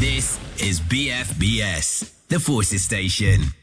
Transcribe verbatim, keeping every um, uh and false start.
This is B F B S, the Forces Station.